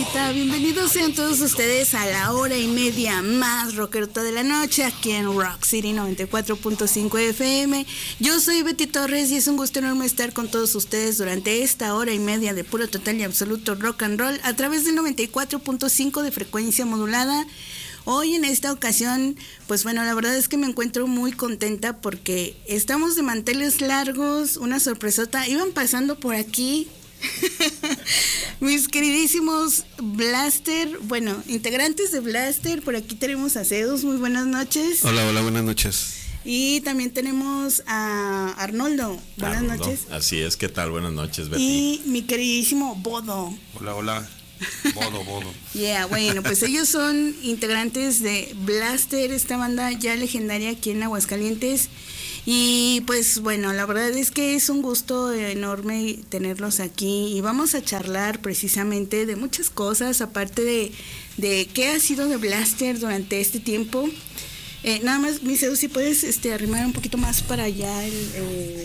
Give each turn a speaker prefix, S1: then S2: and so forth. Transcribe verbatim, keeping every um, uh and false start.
S1: bandita, bienvenidos sean todos ustedes a la hora y media más rockerota de la noche aquí en Rock City noventa y cuatro punto cinco F M. Yo soy Betty Torres y es un gusto enorme estar con todos ustedes durante esta hora y media de puro, total y absoluto rock and roll a través del noventa y cuatro punto cinco de frecuencia modulada. Hoy en esta ocasión, pues bueno, la verdad es que me encuentro muy contenta porque estamos de manteles largos, una sorpresota, iban pasando por aquí mis queridísimos Blaster, bueno, integrantes de Blaster, por aquí tenemos a Cedos, muy buenas noches.
S2: Hola, hola, buenas noches.
S1: Y también tenemos a Arnoldo, buenas
S3: Arnoldo.
S1: noches.
S3: Así es, ¿qué tal? Buenas noches, Betty.
S1: Y mi queridísimo Bodo.
S2: Hola, hola. Bodo, Bodo.
S1: Yeah, bueno, pues ellos son integrantes de Blaster, esta banda ya legendaria aquí en Aguascalientes. Y pues bueno, la verdad es que es un gusto enorme tenerlos aquí y vamos a charlar precisamente de muchas cosas, aparte de, de qué ha sido de Blaster durante este tiempo. Eh, nada más, mi Zeus, si puedes este, arrimar un poquito más para allá el... el